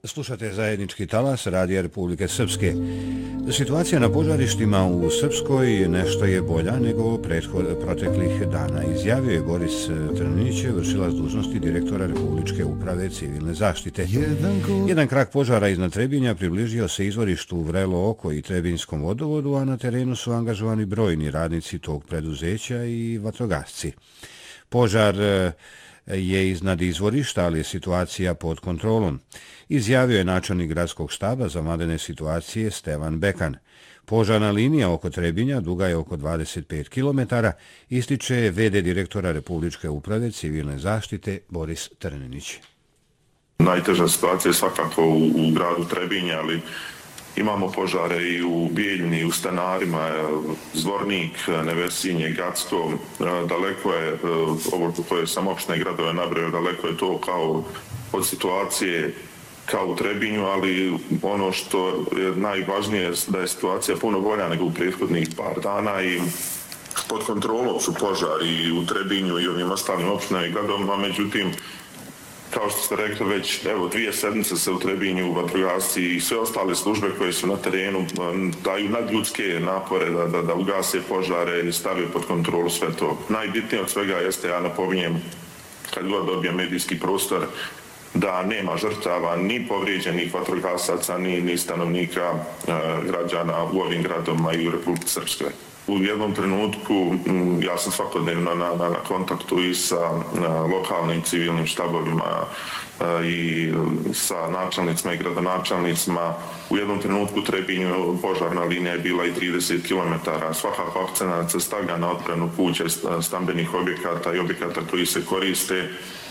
Slušate zajednički talas Radija Republike Srpske. Situacija na požarištima u Srpskoj nešto je bolja nego proteklih dana, izjavio je Boris Trninić, vršilac dužnosti direktora Republičke uprave civilne zaštite. Jedan krak požara iznad Trebinja približio se izvorištu Vrelo oko i Trebinskom vodovodu, a na terenu su angažovani brojni radnici tog preduzeća i vatrogasci. Požar je iznad izvorišta, ali je situacija pod kontrolom, izjavio je načelnik gradskog štaba za vanredne situacije Stevan Bekan. Požarna linija oko Trebinja duga je oko 25 km, ističe v.d. direktora Republičke uprave civilne zaštite Boris Trninić. Najteža situacija je svakako u gradu Trebinja, ali imamo požare i u Bijeljini, u Stanarima, Zvornik, Nevesinje, Gacko. Daleko je, ovo koje sam opštine gradove nabrojao, daleko je to kao od situacije kao u Trebinju, ali ono što je najvažnije je da je situacija puno bolja nego u prethodnih par dana i pod kontrolom su požari u Trebinju i ovim ostalim opštinama i gradovima, međutim, kao što ste rekli, već evo 2 sedmice se u Trebinju vatrogasci i sve ostale službe koje su na terenu daju nadljudske napore da ugase požare i stave pod kontrolu sve to. Najbitnije od svega jeste, ja napominjem, kad god dobijem medijski prostor, da nema žrtava ni povrijeđenih vatrogasaca, ni stanovnika građana u ovim gradovima i u Republike Srpskoj. U jednom trenutku ja sam svakodnevno na kontaktu i sa lokalnim civilnim štabovima i sa načelnicima i gradonačelnicima. U jednom trenutku u Trebinju požarna linija je bila i 30 km. Svakako akcenat se stavlja na odbranu kuća, stambenih objekata i objekata koji se koriste